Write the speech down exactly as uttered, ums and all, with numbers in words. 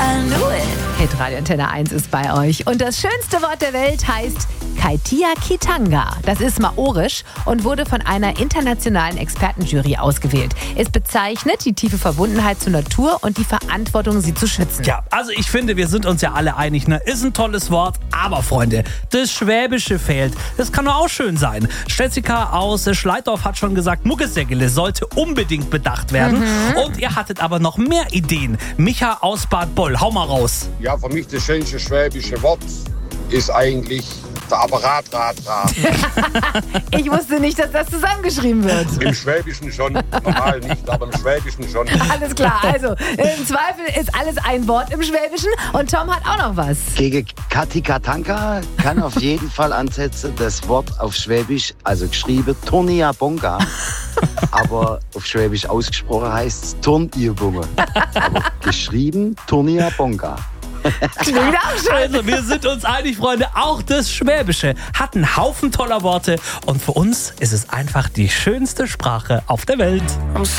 I knew it. Hitradio Antenne eins ist bei euch. Und das schönste Wort der Welt heißt Kaitiakitanga. Das ist maorisch und wurde von einer internationalen Expertenjury ausgewählt. Es bezeichnet die tiefe Verbundenheit zur Natur und die Verantwortung, sie zu schützen. Ja, also ich finde, wir sind uns ja alle einig, ne? Ist ein tolles Wort, aber Freunde, das Schwäbische fehlt. Das kann doch auch schön sein. Jessica aus Schleitorf hat schon gesagt, Muggesäckele sollte unbedingt bedacht werden. Mhm. Und ihr hattet aber noch mehr Ideen. Micha aus Bad Boll, hau mal raus. Ja, für mich das schönste schwäbische Wort ist eigentlich der Apparat, Rad, Rad. Ich wusste nicht, dass das zusammengeschrieben wird. Im Schwäbischen schon, normal nicht, aber im Schwäbischen schon. Alles klar, also im Zweifel ist alles ein Wort im Schwäbischen und Tom hat auch noch was. Gegen Kaitikatanka kann auf jeden Fall ansetzen das Wort auf Schwäbisch, also geschrieben Turnia Bonga, aber auf Schwäbisch ausgesprochen heißt es Turnübungen. Aber geschrieben Turnia Bonga. Klingt auch schön. Also wir sind uns einig, Freunde, auch das Schwäbische hat einen Haufen toller Worte und für uns ist es einfach die schönste Sprache auf der Welt.